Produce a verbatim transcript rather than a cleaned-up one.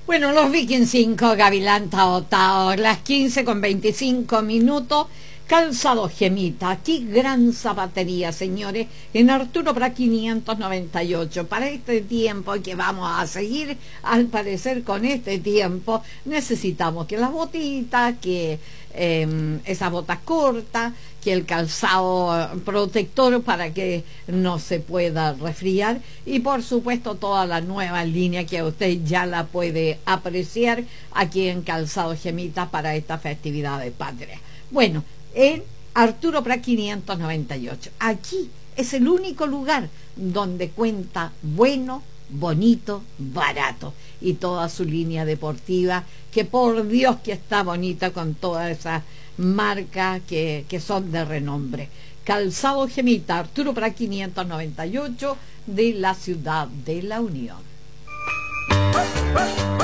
Bueno, los Viking cinco, Gavilán Taotao, las quince con veinticinco minutos, Calzado Gemita, qué gran zapatería, señores, en Arturo Prat quinientos noventa y ocho. Para este tiempo que vamos a seguir, al parecer con este tiempo, necesitamos que las botitas, que eh, esas botas cortas, que el calzado protector para que no se pueda resfriar y por supuesto toda la nueva línea que usted ya la puede apreciar aquí en Calzado Gemita para esta festividad de patria. Bueno, en Arturo Prat quinientos noventa y ocho. Aquí es el único lugar donde cuenta bueno, bonito, barato y toda su línea deportiva, que por Dios que está bonita con todas esas marcas que, que son de renombre. Calzado Gemita, Arturo Prat quinientos noventa y ocho, de la ciudad de La Unión.